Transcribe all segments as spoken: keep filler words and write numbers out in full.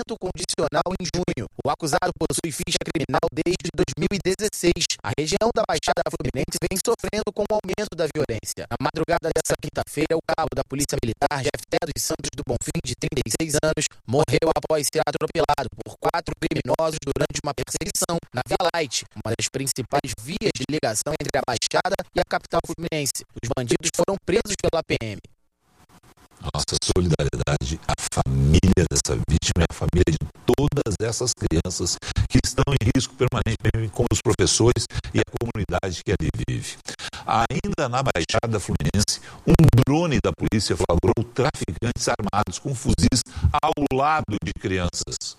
julgamento condicional em junho. O acusado possui ficha criminal desde dois mil e dezesseis. A região da Baixada Fluminense vem sofrendo com o aumento da violência. Na madrugada desta quinta-feira, o cabo da Polícia Militar, Jefté dos Santos do Bonfim, de trinta e seis anos, morreu após ser atropelado por quatro criminosos durante uma perseguição na Via Light, uma das principais vias de ligação entre a Baixada e a capital fluminense. Os bandidos foram presos pela P M. Nossa solidariedade à família dessa vítima e à família de todas essas crianças que estão em risco permanentemente, como os professores e a comunidade que ali vive. Ainda na Baixada Fluminense, um drone da polícia flagrou traficantes armados com fuzis ao lado de crianças.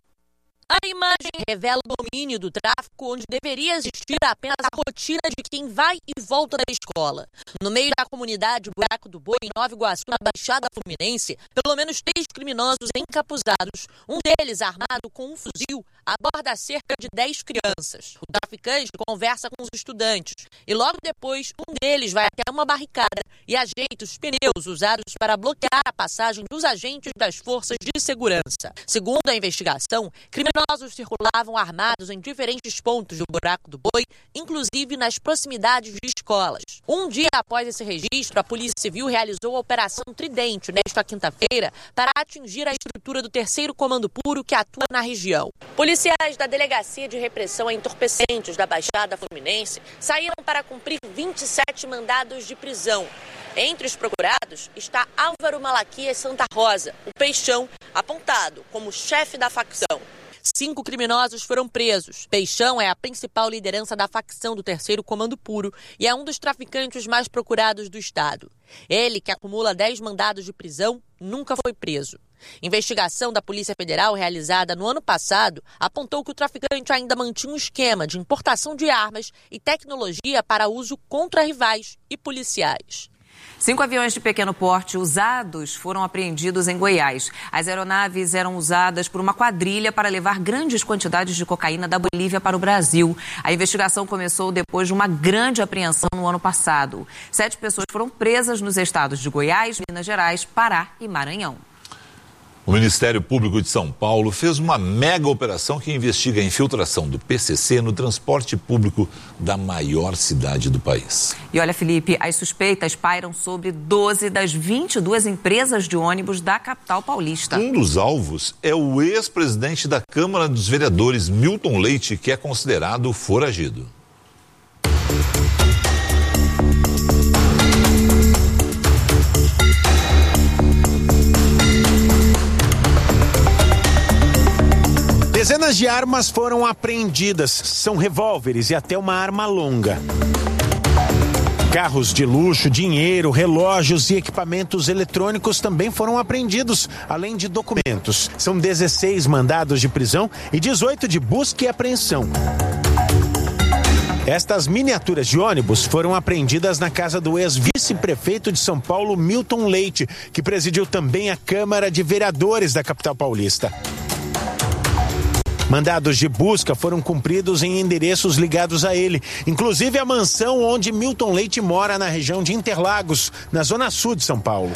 A imagem revela o domínio do tráfico onde deveria existir apenas a rotina de quem vai e volta da escola. No meio da comunidade Buraco do Boi, em Nova Iguaçu, na Baixada Fluminense, pelo menos três criminosos encapuzados, um deles armado com um fuzil, aborda cerca de dez crianças. O traficante conversa com os estudantes e logo depois um deles vai até uma barricada e ajeita os pneus usados para bloquear a passagem dos agentes das forças de segurança. Segundo a investigação, criminosos Criminosos circulavam armados em diferentes pontos do Buraco do Boi, inclusive nas proximidades de escolas. Um dia após esse registro, a Polícia Civil realizou a Operação Tridente nesta quinta-feira para atingir a estrutura do terceiro Comando Puro que atua na região. Policiais da Delegacia de Repressão a Entorpecentes da Baixada Fluminense saíram para cumprir vinte e sete mandados de prisão. Entre os procurados está Álvaro Malaquias Santa Rosa, o Peixão, apontado como chefe da facção. Cinco criminosos foram presos. Peixão é a principal liderança da facção do terceiro Comando Puro e é um dos traficantes mais procurados do estado. Ele, que acumula dez mandados de prisão, nunca foi preso. Investigação da Polícia Federal realizada no ano passado apontou que o traficante ainda mantinha um esquema de importação de armas e tecnologia para uso contra rivais e policiais. Cinco aviões de pequeno porte usados foram apreendidos em Goiás. As aeronaves eram usadas por uma quadrilha para levar grandes quantidades de cocaína da Bolívia para o Brasil. A investigação começou depois de uma grande apreensão no ano passado. Sete pessoas foram presas nos estados de Goiás, Minas Gerais, Pará e Maranhão. O Ministério Público de São Paulo fez uma mega operação que investiga a infiltração do P C C no transporte público da maior cidade do país. E olha, Felipe, as suspeitas pairam sobre doze das vinte e duas empresas de ônibus da capital paulista. Um dos alvos é o ex-presidente da Câmara dos Vereadores, Milton Leite, que é considerado foragido. Dezenas de armas foram apreendidas. São revólveres e até uma arma longa. Carros de luxo, dinheiro, relógios e equipamentos eletrônicos também foram apreendidos, além de documentos. São dezesseis mandados de prisão e dezoito de busca e apreensão. Estas miniaturas de ônibus foram apreendidas na casa do ex-vice-prefeito de São Paulo, Milton Leite, que presidiu também a Câmara de Vereadores da capital paulista. Mandados de busca foram cumpridos em endereços ligados a ele, inclusive a mansão onde Milton Leite mora na região de Interlagos, na zona sul de São Paulo.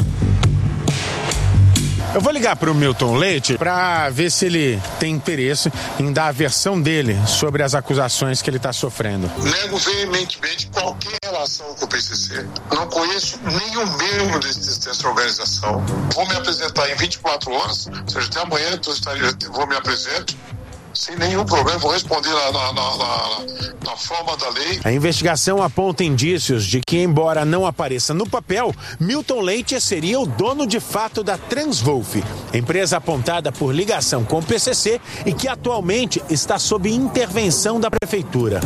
Eu vou ligar para o Milton Leite para ver se ele tem interesse em dar a versão dele sobre as acusações que ele está sofrendo. Nego veementemente qualquer relação com o P C C. Não conheço nenhum membro desse, dessa organização. Vou me apresentar em vinte e quatro horas, ou seja, até amanhã eu vou me apresentar. Sem nenhum problema, vou responder na, na, na, na, na forma da lei. A investigação aponta indícios de que, embora não apareça no papel, Milton Leite seria o dono de fato da Transwolf, empresa apontada por ligação com o P C C e que atualmente está sob intervenção da prefeitura.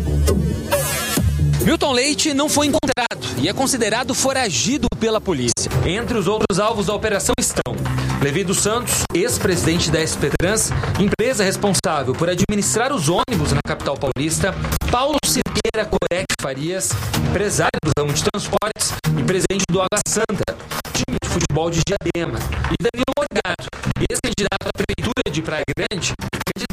Milton Leite não foi encontrado e é considerado foragido pela polícia. Entre os outros alvos da operação estão Levi dos Santos, ex-presidente da S P Trans, empresa responsável por administrar os ônibus na capital paulista, Paulo Siqueira Corec Farias, empresário do ramo de transportes e presidente do Água Santa, time de futebol de Diadema, e Danilo Morgado, ex-candidato à prefeitura de Praia Grande, candidato